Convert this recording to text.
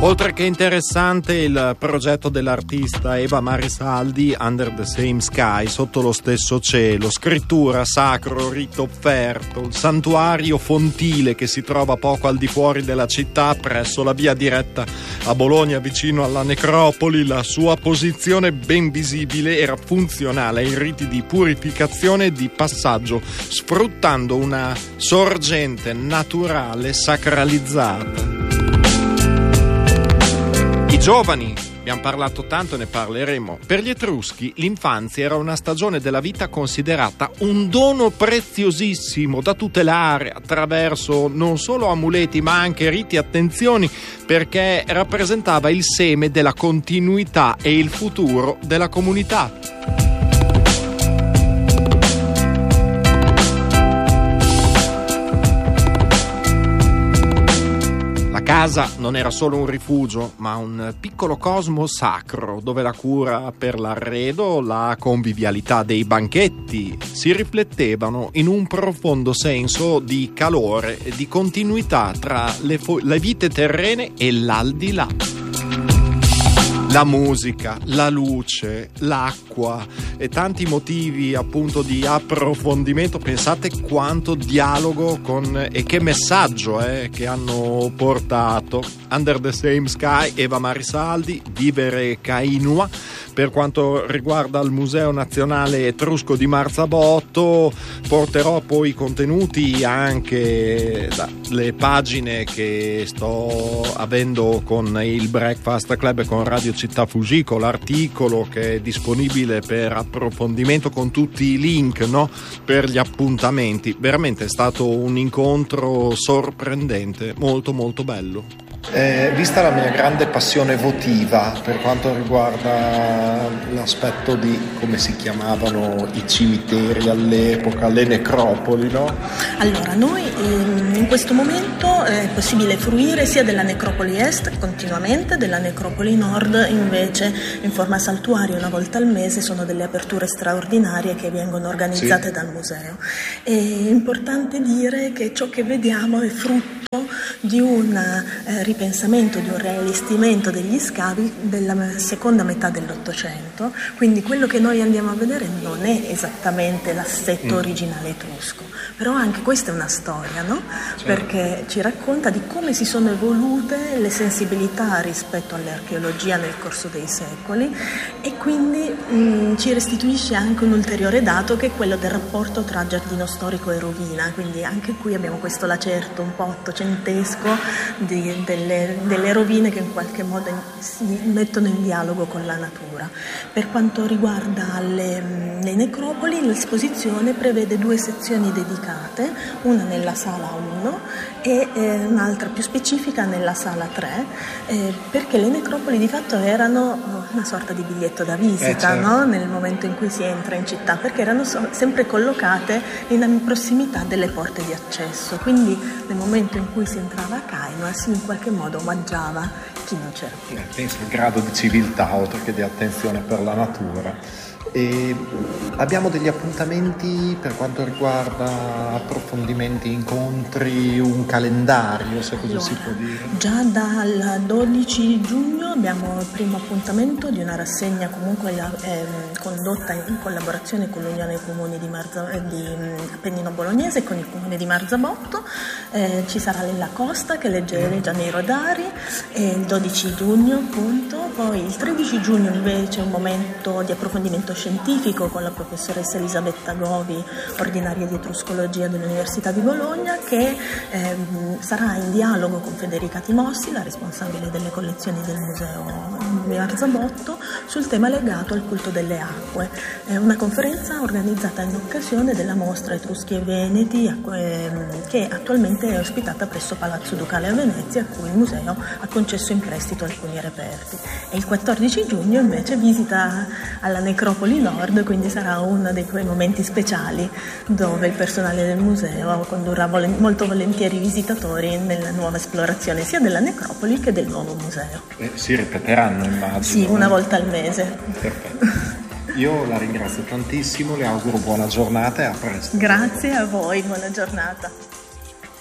Oltre che interessante il progetto dell'artista Eva Marisaldi, Under the Same Sky, sotto lo stesso cielo, scrittura, sacro, rito offerto, il santuario fontile che si trova poco al di fuori della città presso la via diretta a Bologna vicino alla necropoli. La sua posizione ben visibile era funzionale ai riti di purificazione e di passaggio, sfruttando una sorgente naturale sacralizzata. I giovani, abbiamo parlato tanto e ne parleremo. Per gli Etruschi l'infanzia era una stagione della vita considerata un dono preziosissimo da tutelare attraverso non solo amuleti ma anche riti e attenzioni, perché rappresentava il seme della continuità e il futuro della comunità. La casa non era solo un rifugio, ma un piccolo cosmo sacro dove la cura per l'arredo, la convivialità dei banchetti si riflettevano in un profondo senso di calore e di continuità tra le vite terrene e l'aldilà. La musica, la luce, l'acqua e tanti motivi appunto di approfondimento. Pensate quanto dialogo e che messaggio che hanno portato. Under the Same Sky, Eva Marisaldi, Vivere Kainua. Per quanto riguarda il Museo Nazionale Etrusco di Marzabotto, porterò poi i contenuti anche dalle pagine che sto avendo con il Breakfast Club e con Radio Città Fujiko, l'articolo che è disponibile per approfondimento con tutti i link, no? Per gli appuntamenti. Veramente è stato un incontro sorprendente, molto molto bello. Vista la mia grande passione votiva per quanto riguarda l'aspetto di come si chiamavano i cimiteri all'epoca, le necropoli, no? Allora, noi in questo momento è possibile fruire sia della necropoli est continuamente, della necropoli nord invece in forma saltuaria una volta al mese. Sono delle aperture straordinarie che vengono organizzate dal museo. È importante dire che ciò che vediamo è frutto di un ripensamento, di un riallestimento degli scavi della seconda metà dell'Ottocento, quindi quello che noi andiamo a vedere non è esattamente l'assetto originale etrusco, però anche questa è una storia, no? Certo. Perché ci racconta di come si sono evolute le sensibilità rispetto all'archeologia nel corso dei secoli e quindi ci restituisce anche un ulteriore dato che è quello del rapporto tra giardino storico e rovina, quindi anche qui abbiamo questo lacerto un po' ottocentesco delle rovine che in qualche modo si mettono in dialogo con la natura. Per quanto riguarda le necropoli, l'esposizione prevede 2 sezioni dedicate, una nella sala 1 e un'altra più specifica nella sala 3, perché le necropoli di fatto erano una sorta di biglietto da visita, certo. No? Nel momento in cui si entra in città, perché erano sempre collocate in prossimità delle porte di accesso, quindi nel momento in cui si entrava a Kainua si in qualche modo omaggiava chi non c'era più. Penso al grado di civiltà oltre che di attenzione per la natura. E abbiamo degli appuntamenti per quanto riguarda approfondimenti, incontri, un calendario, se così si può dire. Già dal 12 giugno abbiamo il primo appuntamento di una rassegna comunque condotta in collaborazione con l'Unione dei Comuni di Appennino Bolognese e con il Comune di Marzabotto. Ci sarà Lella Costa che legge Gianni Rodari il 12 giugno appunto, poi il 13 giugno invece un momento di approfondimento scientifico con la professoressa Elisabetta Govi, ordinaria di etruscologia dell'Università di Bologna, che sarà in dialogo con Federica Timossi, la responsabile delle collezioni del Museo di Marzabotto, sul tema legato al culto delle acque. È una conferenza organizzata in occasione della mostra Etruschi e Veneti che attualmente è ospitata presso Palazzo Ducale a Venezia, a cui il museo ha concesso in prestito alcuni reperti. E il 14 giugno invece visita alla necropoli Nord, quindi sarà uno dei quei momenti speciali dove il personale del museo condurrà molto volentieri i visitatori nella nuova esplorazione sia della necropoli che del nuovo museo. Si ripeteranno, immagino. Sì, una volta al mese. Perfetto. Io la ringrazio tantissimo, le auguro buona giornata e a presto. Grazie a voi, buona giornata.